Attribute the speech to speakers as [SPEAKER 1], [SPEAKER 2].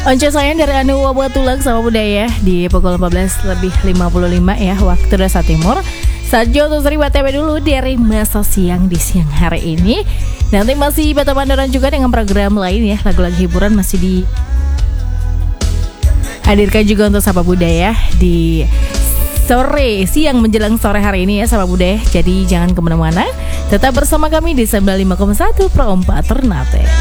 [SPEAKER 1] Once sayang dari Anu Wabatulak sama budaya di pukul 14:55 ya waktu Indonesia Timur. Saja untuk seri BTW dulu dari masa siang di siang hari ini. Nanti masih Bata Pandoran juga dengan program lain ya. Lagu-lagu hiburan masih dihadirkan juga untuk Sapa Budaya di sore siang menjelang sore hari ini ya Sapa Budaya. Jadi jangan kemana-mana, tetap bersama kami di 95,1 Pro 4 Ternate.